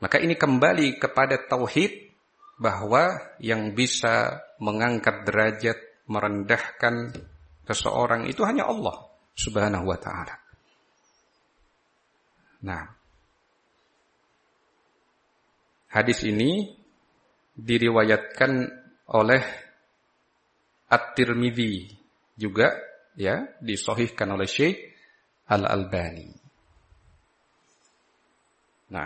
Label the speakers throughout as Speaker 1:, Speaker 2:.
Speaker 1: Maka ini kembali kepada tauhid, bahwa yang bisa mengangkat derajat, merendahkan seseorang itu hanya Allah Subhanahu wa ta'ala. Nah, hadis ini diriwayatkan oleh At-Tirmidzi juga, ya, disahihkan oleh Syekh Al-Albani. Nah,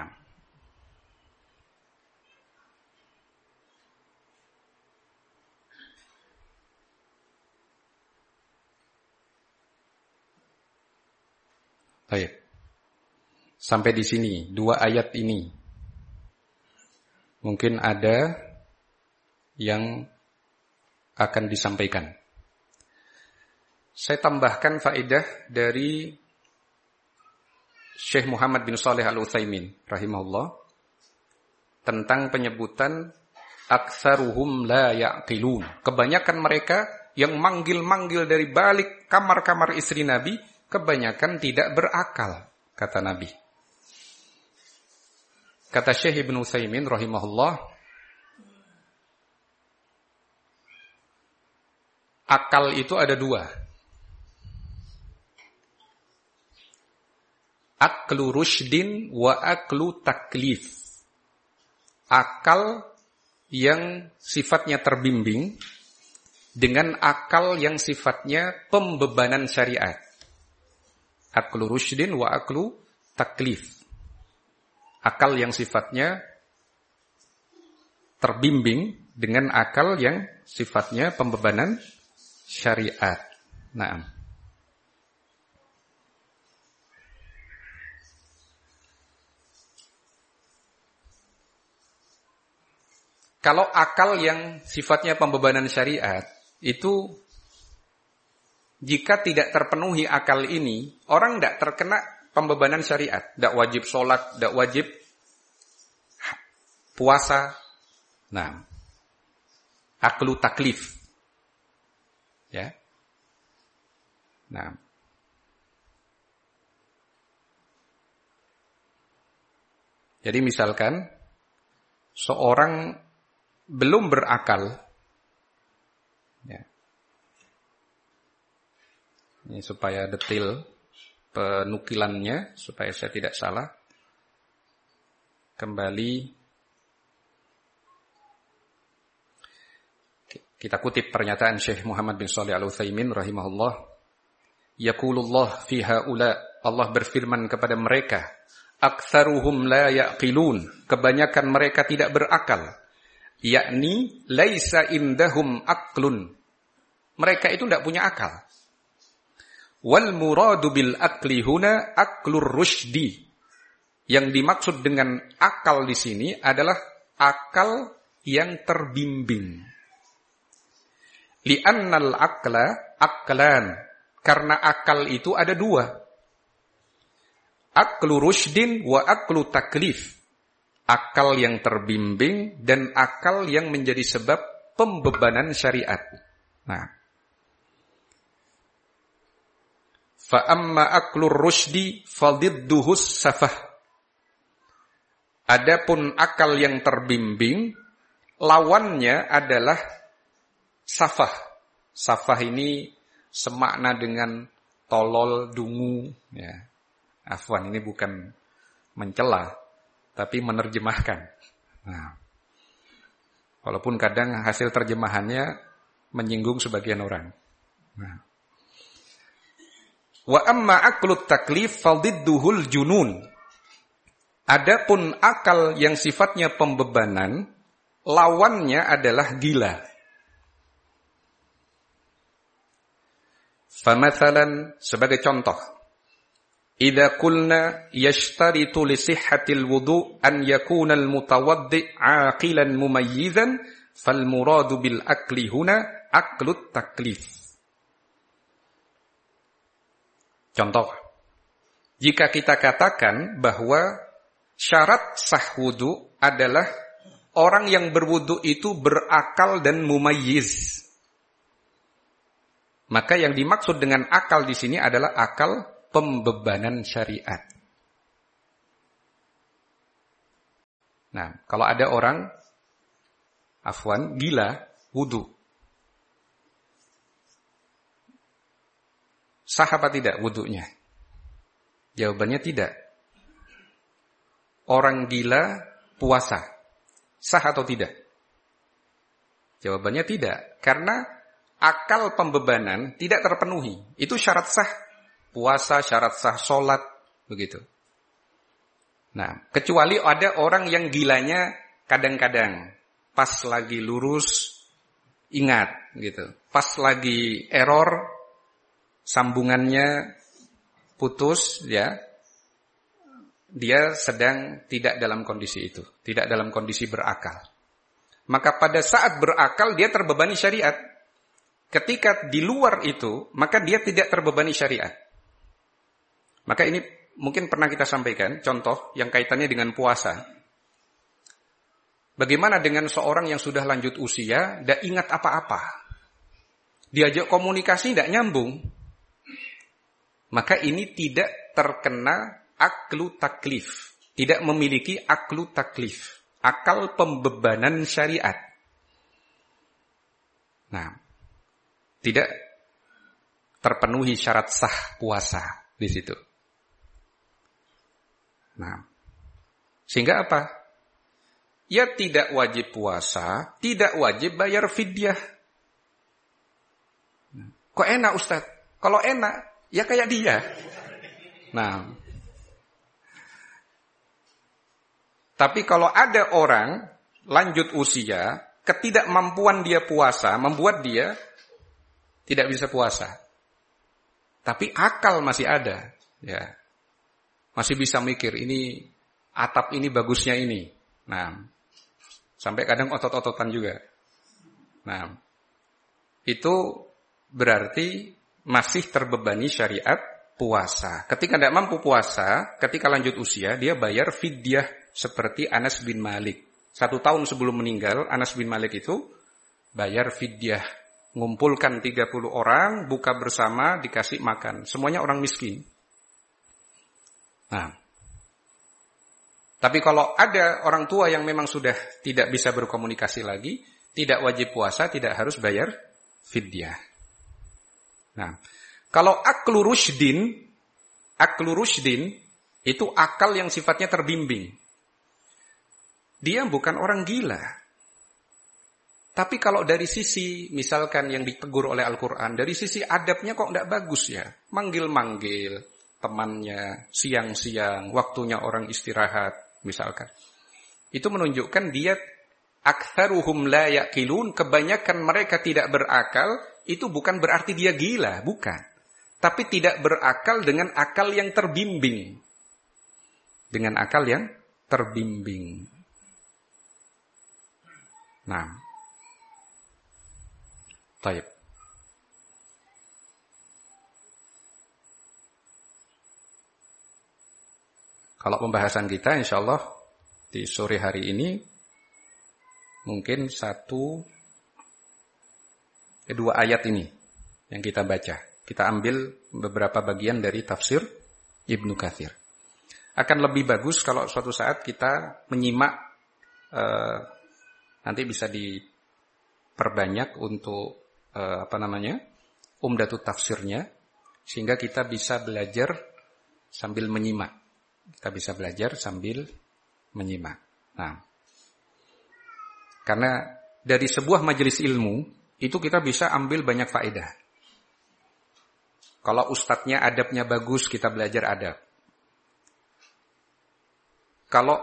Speaker 1: baik. Sampai di sini, 2 ayat ini. Mungkin ada yang akan disampaikan. Saya tambahkan faedah dari Syekh Muhammad bin Shalih Al-Utsaimin rahimahullah tentang penyebutan aktsaruhum la ya'qilun. Kebanyakan mereka yang manggil-manggil dari balik kamar-kamar istri Nabi, kebanyakan tidak berakal, kata Nabi. Kata Syekh Ibnu Utsaimin rahimahullah, akal itu ada 2. Aklu rusydin wa aklu taklif. Akal yang sifatnya terbimbing dengan akal yang sifatnya pembebanan syariat. Aklu rusydin wa aklu taklif. Akal yang sifatnya terbimbing dengan akal yang sifatnya pembebanan syariat. Naam. Kalau akal yang sifatnya pembebanan syariat itu, jika tidak terpenuhi akal ini, orang tidak terkena pembebanan syariat. Tidak wajib sholat, tidak wajib puasa. Nah, aklu taklif. Ya. Nah. Jadi misalkan seorang belum berakal, ya. Ini supaya detail penukilannya, supaya saya tidak salah. Kembali kita kutip pernyataan Syekh Muhammad bin Shalih Al-Utsaimin rahimahullah. Yaqulullah fi haula, Allah berfirman kepada mereka, aktsaruhum la yaqilun, kebanyakan mereka tidak berakal. Yakni laisa indahum aqlun, mereka itu tidak punya akal. Wal muradu bil aqli huna aqlur rusydi, yang dimaksud dengan akal di sini adalah akal yang terbimbing. Li'annal aqla aqlan, karena akal itu ada 2. Aqlu rusydin wa aqlu taklif. Akal yang terbimbing dan akal yang menjadi sebab pembebanan syariat. Nah, fa amma aqlur rusdi fadidduhus safah. Adapun akal yang terbimbing, lawannya adalah safah. Safah ini semakna dengan tolol, dungu, ya. Afwan, ini bukan mencela, tapi menerjemahkan. Nah, walaupun kadang hasil terjemahannya menyinggung sebagian orang. Nah. Wa amma aqlut taklif fadidduhul junun. Adapun akal yang sifatnya pembebanan, lawannya adalah gila. Famathalan, sebagai contoh, idza qulna yashtaritu li sihhatil wudu an yakuna al mutawaddi' aqilan mumayyizan fal muradu bil akli huna aqlut taklif. Contoh, jika kita katakan bahwa syarat sah wudu adalah orang yang berwudu itu berakal dan mumayyiz, maka yang dimaksud dengan akal di sini adalah akal pembebanan syariat. Nah, kalau ada orang gila wudu, sah apa tidak wudunya? Jawabannya tidak. Orang gila puasa, sah atau tidak? Jawabannya tidak, karena akal pembebanan tidak terpenuhi. Itu syarat sah puasa, syarat sah sholat, begitu. Nah, kecuali ada orang yang gilanya kadang-kadang, pas lagi lurus, ingat, gitu. Pas lagi error, sambungannya putus, ya, dia sedang tidak dalam kondisi itu, tidak dalam kondisi berakal. Maka pada saat berakal dia terbebani syariat. Ketika di luar itu, maka dia tidak terbebani syariat. Maka ini mungkin pernah kita sampaikan, contoh yang kaitannya dengan puasa. Bagaimana dengan seorang yang sudah lanjut usia, tidak ingat apa-apa. Diajak komunikasi tidak nyambung. Maka ini tidak terkena aklu taklif. Tidak memiliki aklu taklif. Akal pembebanan syariat. Nah, tidak terpenuhi syarat sah puasa di situ. Nah, sehingga apa? Ya tidak wajib puasa, tidak wajib bayar fidyah. Kok enak Ustaz? Kalau enak, ya kayak dia. Nah, tapi kalau ada orang lanjut usia, ketidakmampuan dia puasa membuat dia tidak bisa puasa. Tapi akal masih ada, ya. Masih bisa mikir ini atap ini bagusnya ini. Nah, sampai kadang otot-ototan juga. Nah, itu berarti masih terbebani syariat puasa. Ketika tidak mampu puasa, ketika lanjut usia, dia bayar fidyah seperti Anas bin Malik. 1 tahun sebelum meninggal, Anas bin Malik itu bayar fidyah. Ngumpulkan 30 orang, buka bersama, dikasih makan. Semuanya orang miskin. Nah, tapi kalau ada orang tua yang memang sudah tidak bisa berkomunikasi lagi, tidak wajib puasa, tidak harus bayar fidyah. Nah, kalau aklu rushdin itu akal yang sifatnya terbimbing. Dia bukan orang gila. Tapi kalau dari sisi, misalkan yang ditegur oleh Al-Quran, dari sisi adabnya kok tidak bagus ya. Manggil-manggil temannya, siang-siang, waktunya orang istirahat, misalkan. Itu menunjukkan dia aktsaruhum la yaqilun, kebanyakan mereka tidak berakal, itu bukan berarti dia gila, bukan. Tapi tidak berakal dengan akal yang terbimbing. Dengan akal yang terbimbing. Nah, baik. Kalau pembahasan kita insyaallah di sore hari ini mungkin 2 ayat ini yang kita baca. Kita ambil beberapa bagian dari tafsir Ibnu Katsir. Akan lebih bagus kalau suatu saat kita menyimak, nanti bisa diperbanyak untuk umdatut tafsirnya, sehingga kita bisa belajar sambil menyimak. Kita bisa belajar sambil menyimak. Nah, karena dari sebuah majelis ilmu itu kita bisa ambil banyak faedah. Kalau ustadznya adabnya bagus, kita belajar adab. Kalau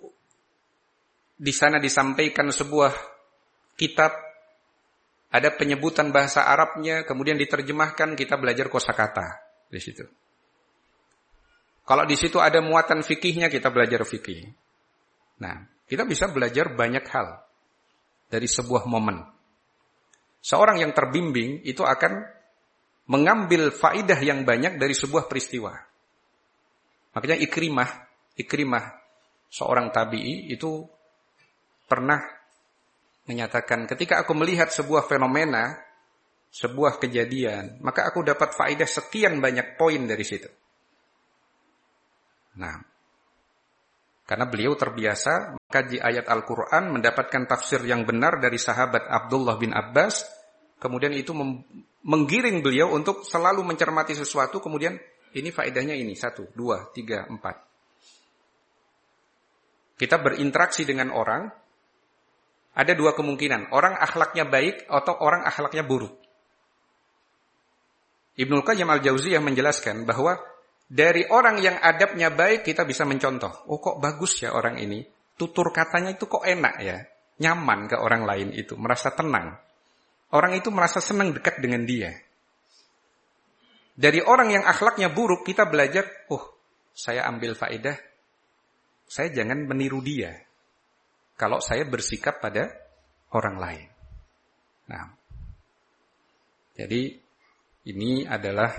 Speaker 1: di sana disampaikan sebuah kitab, ada penyebutan bahasa Arabnya, kemudian diterjemahkan, kita belajar kosakata di situ. Kalau di situ ada muatan fikihnya, kita belajar fikih. Nah, kita bisa belajar banyak hal dari sebuah momen. Seorang yang terbimbing itu akan mengambil faidah yang banyak dari sebuah peristiwa. Makanya Ikrimah, seorang tabi'i itu pernah menyatakan, ketika aku melihat sebuah fenomena, sebuah kejadian, maka aku dapat faedah sekian banyak poin dari situ. Nah, karena beliau terbiasa kaji ayat Al-Quran, mendapatkan tafsir yang benar dari sahabat Abdullah bin Abbas, kemudian itu menggiring beliau untuk selalu mencermati sesuatu, kemudian ini faedahnya ini, 1, 2, 3, 4. Kita berinteraksi dengan orang, ada 2 kemungkinan, orang akhlaknya baik atau orang akhlaknya buruk. Ibnul Qayyim Al-Jauziyah menjelaskan bahwa dari orang yang adabnya baik kita bisa mencontoh. Oh kok bagus ya orang ini. Tutur katanya itu kok enak ya. Nyaman ke orang lain itu. Merasa tenang. Orang itu merasa senang dekat dengan dia. Dari orang yang akhlaknya buruk kita belajar. Oh saya ambil faedah. Saya jangan meniru dia. Kalau saya bersikap pada orang lain. Nah. Jadi ini adalah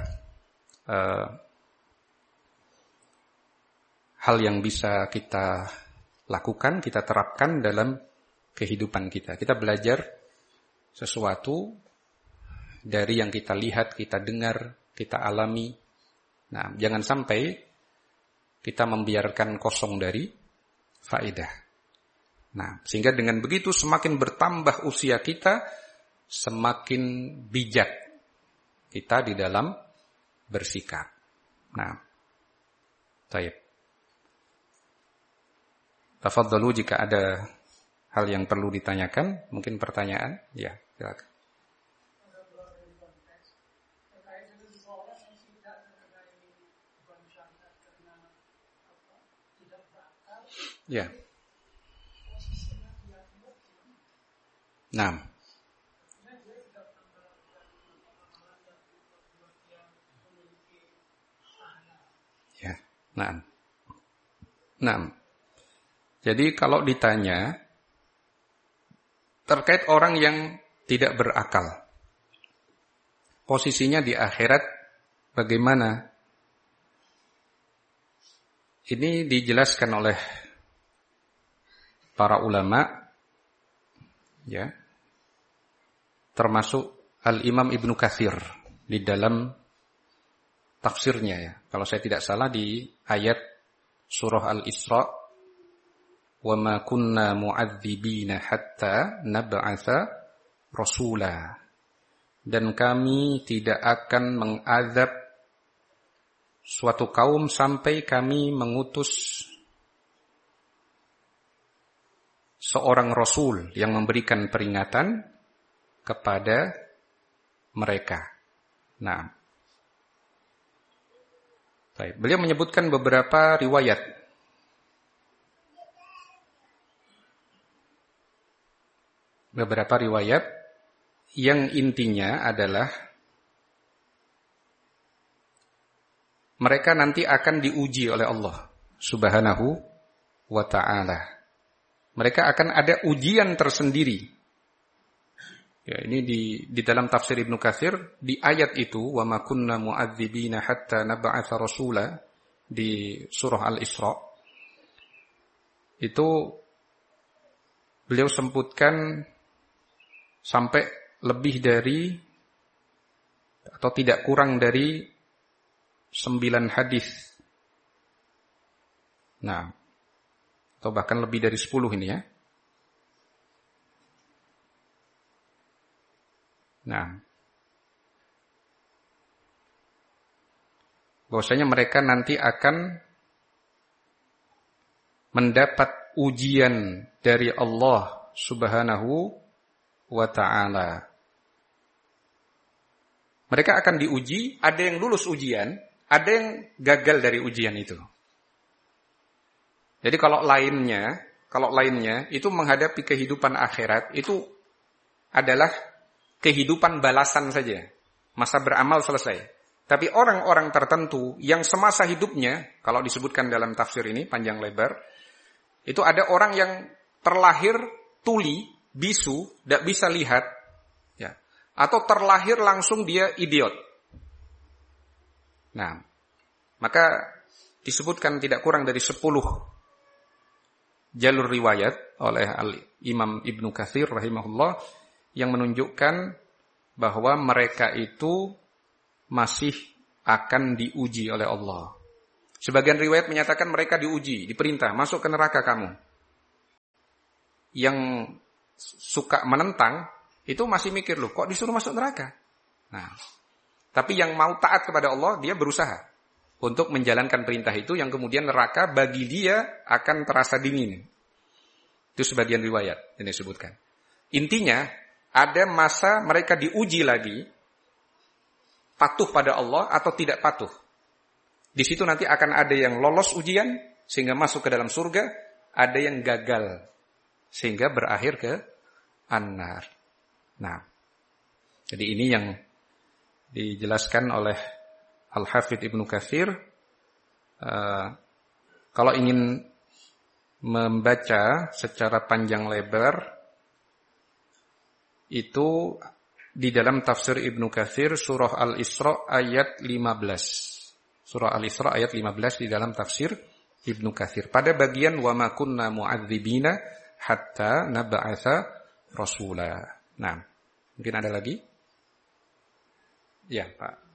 Speaker 1: hal yang bisa kita lakukan, kita terapkan dalam kehidupan kita. Kita belajar sesuatu dari yang kita lihat, kita dengar, kita alami. Nah, jangan sampai kita membiarkan kosong dari faedah. Nah, sehingga dengan begitu semakin bertambah usia kita, semakin bijak kita di dalam bersikap. Nah, baik. Tafadhalu jika ada hal yang perlu ditanyakan, mungkin pertanyaan, ya, silakan. Ya. Nah. Nah, jadi kalau ditanya terkait orang yang tidak berakal, posisinya di akhirat bagaimana? Ini dijelaskan oleh para ulama, ya, termasuk Al-Imam Ibnu Katsir di dalam tafsirnya ya. Kalau saya tidak salah di ayat surah Al-Isra, "Wa ma kunna mu'adzibina hatta nab'atsa rasula." Dan kami tidak akan mengazab suatu kaum sampai kami mengutus seorang rasul yang memberikan peringatan kepada mereka. Nah, beliau menyebutkan beberapa riwayat. Beberapa riwayat yang intinya adalah mereka nanti akan diuji oleh Allah Subhanahu wa ta'ala. Mereka akan ada ujian tersendiri. Ya, ini di dalam tafsir Ibnu Katsir di ayat itu wa ma kunna mu'adzibina hatta nab'atsa rasula di surah Al-Isra itu beliau sebutkan sampai lebih dari atau tidak kurang dari 9 hadis. Nah, atau bahkan lebih dari 10 ini ya. Nah, bahwasanya mereka nanti akan mendapat ujian dari Allah Subhanahu wa ta'ala. Mereka akan diuji, ada yang lulus ujian, ada yang gagal dari ujian itu. Jadi kalau lainnya itu menghadapi kehidupan akhirat itu adalah kehidupan balasan saja. Masa beramal selesai. Tapi orang-orang tertentu yang semasa hidupnya, kalau disebutkan dalam tafsir ini panjang lebar, itu ada orang yang terlahir tuli, bisu, tidak bisa lihat, ya, atau terlahir langsung dia idiot. Nah, maka disebutkan tidak kurang dari 10 jalur riwayat oleh Imam Ibnu Katsir rahimahullah yang menunjukkan bahwa mereka itu masih akan diuji oleh Allah. Sebagian riwayat menyatakan mereka diuji, diperintah, masuk ke neraka kamu. yang suka menentang itu masih mikir, loh kok disuruh masuk neraka. Nah, tapi yang mau taat kepada Allah, dia berusaha untuk menjalankan perintah itu, yang kemudian neraka bagi dia akan terasa dingin. Itu sebagian riwayat yang disebutkan. Intinya, ada masa mereka diuji lagi, patuh pada Allah atau tidak patuh. Di situ nanti akan ada yang lolos ujian, sehingga masuk ke dalam surga, ada yang gagal, sehingga berakhir ke an-nar. Nah, jadi ini yang dijelaskan oleh Al-Hafidz Ibnu Katsir. Kalau ingin membaca secara panjang lebar, itu di dalam tafsir Ibnu Katsir surah Al-Isra ayat 15. Surah Al-Isra ayat 15 di dalam tafsir Ibnu Katsir. Pada bagian wa ma kunna mu'adzibina hatta nab'atsa rasula. Nah, mungkin ada lagi? Ya, Pak.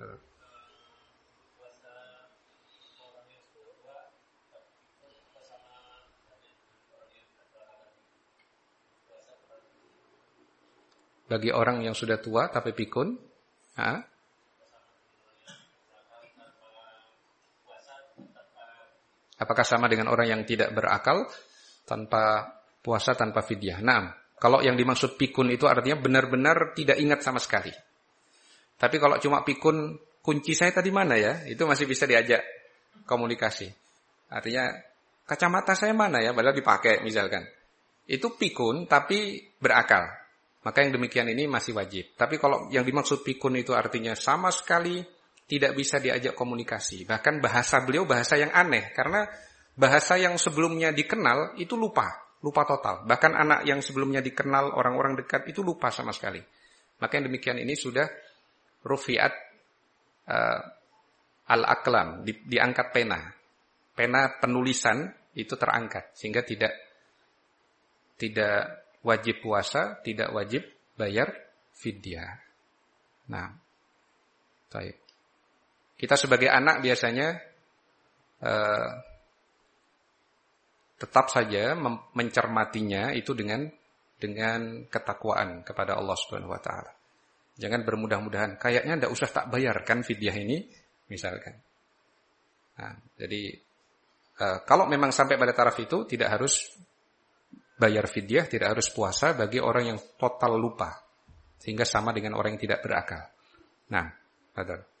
Speaker 1: Bagi orang yang sudah tua tapi pikun, apakah sama dengan orang yang tidak berakal tanpa puasa, tanpa fidyah? Nah, kalau yang dimaksud pikun itu artinya benar-benar tidak ingat sama sekali. Tapi kalau cuma pikun, kunci saya tadi mana ya? Itu masih bisa diajak komunikasi. Artinya, kacamata saya mana ya? Padahal dipakai misalkan. Itu pikun tapi berakal. Maka yang demikian ini masih wajib. Tapi kalau yang dimaksud pikun itu artinya sama sekali tidak bisa diajak komunikasi. Bahkan bahasa beliau bahasa yang aneh. Karena bahasa yang sebelumnya dikenal itu lupa total. Bahkan anak yang sebelumnya dikenal orang-orang dekat itu lupa sama sekali. Maka yang demikian ini sudah rufiat al-aqlam, diangkat pena. Pena penulisan itu terangkat. Sehingga tidak wajib puasa, tidak wajib bayar fidyah. Nah, baik. Kita sebagai anak biasanya tetap saja mencermatinya itu dengan ketakwaan kepada Allah Subhanahu wa taala. Jangan bermudah-mudahan, kayaknya ndak usah tak bayarkan fidyah ini, misalkan. Nah, jadi kalau memang sampai pada taraf itu tidak harus bayar fidyah, tidak harus puasa bagi orang yang total lupa. Sehingga sama dengan orang yang tidak berakal. Nah, betul.